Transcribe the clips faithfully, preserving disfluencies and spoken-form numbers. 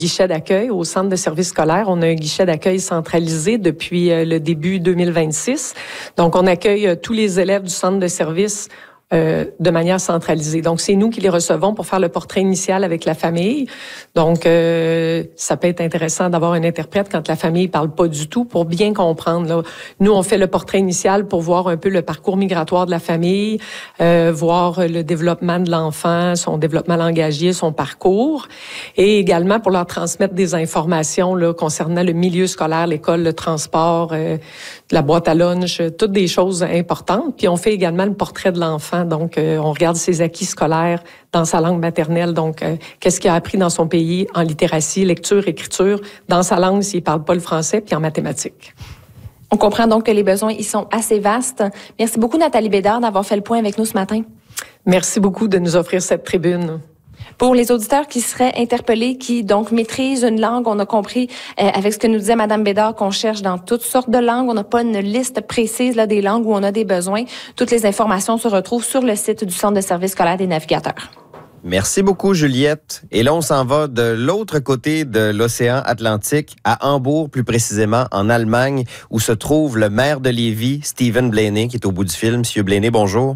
guichet d'accueil au centre de services scolaires. On a un guichet d'accueil centralisé depuis le début deux mille vingt-six. Donc, on accueille tous les élèves du centre de services Euh, de manière centralisée. Donc, c'est nous qui les recevons pour faire le portrait initial avec la famille. Donc, euh, ça peut être intéressant d'avoir un interprète quand la famille parle pas du tout pour bien comprendre. Là. Nous, on fait le portrait initial pour voir un peu le parcours migratoire de la famille, euh, voir le développement de l'enfant, son développement langagier, son parcours, et également pour leur transmettre des informations là, concernant le milieu scolaire, l'école, le transport, euh, la boîte à lunch, toutes des choses importantes. Puis, on fait également le portrait de l'enfant. Donc, euh, on regarde ses acquis scolaires dans sa langue maternelle. Donc, euh, qu'est-ce qu'il a appris dans son pays en littératie, lecture, écriture, dans sa langue s'il parle pas le français, puis en mathématiques. On comprend donc que les besoins y sont assez vastes. Merci beaucoup, Nathalie Bédard, d'avoir fait le point avec nous ce matin. Merci beaucoup de nous offrir cette tribune. Pour les auditeurs qui seraient interpellés, qui donc maîtrisent une langue, on a compris euh, avec ce que nous disait Mme Bédard qu'on cherche dans toutes sortes de langues. On n'a pas une liste précise là, des langues où on a des besoins. Toutes les informations se retrouvent sur le site du Centre de services scolaires des navigateurs. Merci beaucoup, Juliette. Et là, on s'en va de l'autre côté de l'océan Atlantique, à Hambourg, plus précisément en Allemagne, où se trouve le maire de Lévis, Stephen Blaney, qui est au bout du fil. Monsieur Blaney, bonjour.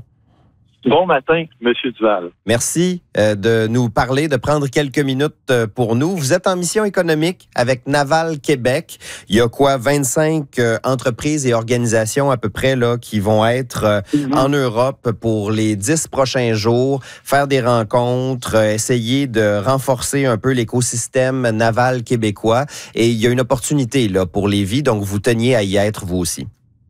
Bon matin, Monsieur Duval. Merci euh, de nous parler, de prendre quelques minutes euh, pour nous. Vous êtes en mission économique avec Naval Québec. Il y a quoi, vingt-cinq euh, entreprises et organisations à peu près là qui vont être euh, mm-hmm. en Europe pour les dix prochains jours, faire des rencontres, euh, essayer de renforcer un peu l'écosystème naval québécois. Et il y a une opportunité là pour Lévis, donc vous teniez à y être vous aussi.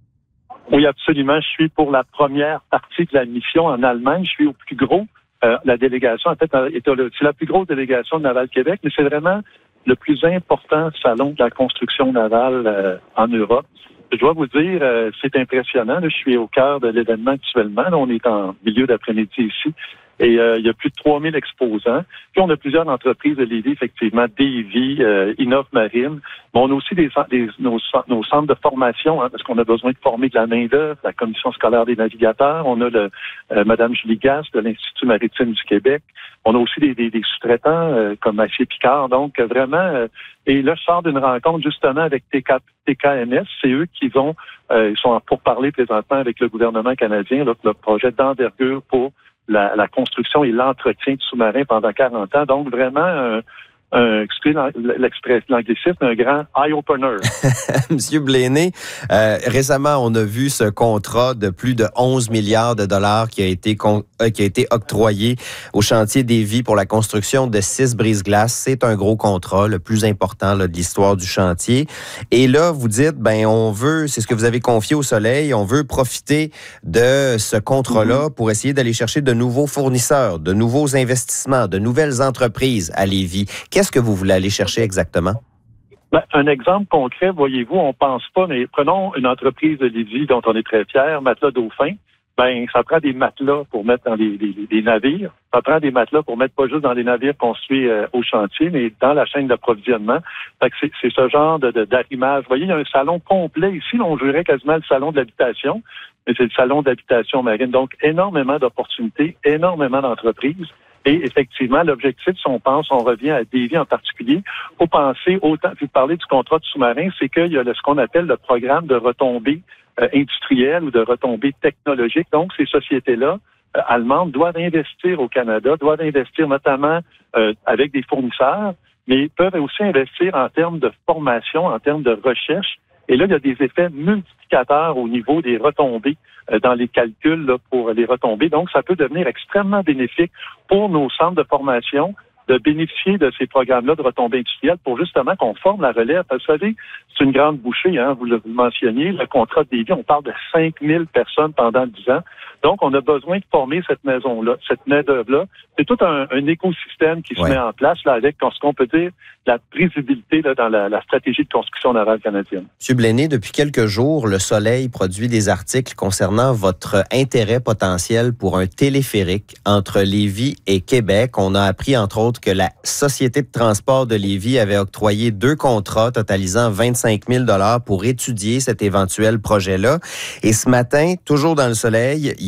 Oui, absolument. Je suis pour la première partie de la mission en Allemagne. Je suis au plus gros. Euh, la délégation, en fait, c'est la plus grosse délégation de Naval Québec, mais c'est vraiment le plus important salon de la construction navale euh, en Europe. Je dois vous dire, euh, c'est impressionnant. Là, je suis au cœur de l'événement actuellement. Là, on est en milieu d'après-midi ici. Et euh, il y a plus de trois mille exposants. Puis on a plusieurs entreprises de Lévis, effectivement, Davy, euh, Innov Marine. Mais on a aussi des, des nos, nos centres de formation, hein, parce qu'on a besoin de former de la main-d'œuvre, la Commission scolaire des navigateurs. On a le euh, Mme Julie Gasse de l'Institut maritime du Québec. On a aussi des, des, des sous-traitants euh, comme Acier Picard. Donc, vraiment, euh, et là, je sors d'une rencontre justement avec T K, T K M S. C'est eux qui vont, euh, ils sont pour parler présentement avec le gouvernement canadien, là, le projet d'envergure pour La, la construction et l'entretien de sous-marins pendant quarante ans. Donc, vraiment, un, un excusez l'expression, l'anglicisme, un grand eye-opener. Monsieur Blaney, euh, récemment, on a vu ce contrat de plus de onze milliards de dollars qui a été, con, euh, qui a été octroyé au chantier Davy pour la construction de six brise-glaces. C'est un gros contrat, le plus important là, de l'histoire du chantier. Et là, vous dites, ben, on veut, c'est ce que vous avez confié au Soleil, on veut profiter de ce contrat-là mm-hmm. pour essayer d'aller chercher de nouveaux fournisseurs, de nouveaux investissements, de nouvelles entreprises à Lévis. Qu'est-ce que vous voulez aller chercher exactement? Ben, un exemple concret, voyez-vous, on pense pas, mais prenons une entreprise de Lévis dont on est très fier, Matelas Dauphin. Ben, ça prend des matelas pour mettre dans les, les, les navires. Ça prend des matelas pour mettre pas juste dans les navires construits euh, au chantier, mais dans la chaîne d'approvisionnement. Fait que c'est, c'est ce genre de, de, d'arrimage. Vous voyez, il y a un salon complet ici. Là, on dirait quasiment le salon de l'habitation, mais c'est le salon d'habitation marine. Donc, énormément d'opportunités, énormément d'entreprises. Et effectivement, l'objectif, si on pense, on revient à Davy en particulier, faut penser autant, vous parlez du contrat de sous-marin, c'est qu'il y a le, ce qu'on appelle le programme de retombées euh, industrielles ou de retombées technologiques. Donc, ces sociétés-là, euh, allemandes, doivent investir au Canada, doivent investir notamment euh, avec des fournisseurs, mais peuvent aussi investir en termes de formation, en termes de recherche. Et là, il y a des effets multiplicateurs au niveau des retombées euh, dans les calculs là, pour les retombées. Donc, ça peut devenir extrêmement bénéfique pour nos centres de formation de bénéficier de ces programmes-là de retombées industrielles pour justement qu'on forme la relève. Vous savez, c'est une grande bouchée, hein, vous le mentionniez, le contrat de Davy, on parle de cinq mille personnes pendant dix ans. Donc, on a besoin de former cette maison-là, cette main-d'œuvre-là. C'est tout un, un écosystème qui ouais. se met en place là, avec ce qu'on peut dire la prévisibilité là, dans la, la stratégie de construction navale canadienne. M. Blaney, depuis quelques jours, Le Soleil produit des articles concernant votre intérêt potentiel pour un téléphérique entre Lévis et Québec. On a appris, entre autres, que la Société de transport de Lévis avait octroyé deux contrats totalisant vingt-cinq mille dollars pour étudier cet éventuel projet-là. Et ce matin, toujours dans Le Soleil, il y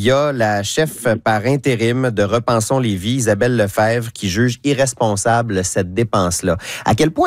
y a la chef par intérim de Repensons Lévis, Isabelle Lefebvre, qui juge irresponsable cette dépense-là. À quel point